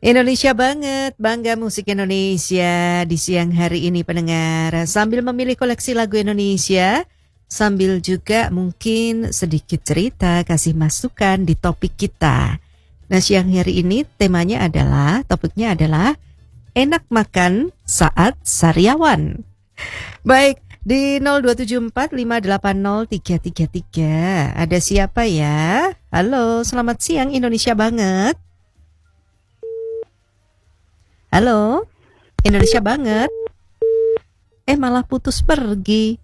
Indonesia banget, bangga musik Indonesia di siang hari ini pendengar. Sambil memilih koleksi lagu Indonesia, sambil juga mungkin sedikit cerita, kasih masukan di topik kita. Nah siang hari ini topiknya adalah enak makan saat sariawan. Baik, di 02745803333 ada siapa ya? Halo, selamat siang Indonesia banget. Halo, Indonesia banget. Malah putus pergi.